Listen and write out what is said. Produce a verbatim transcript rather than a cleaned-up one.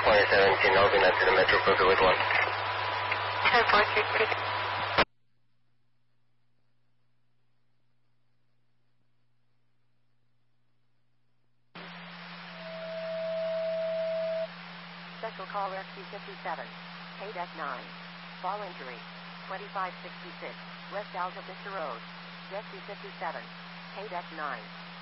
twenty seventeen, Alvina to the Metro, copy with one. ten four three three. Special call Rescue fifty-seven. K D E C nine. Fall injury. twenty-five sixty-six. West Alta Vista Road. Rescue fifty-seven. K D E C nine.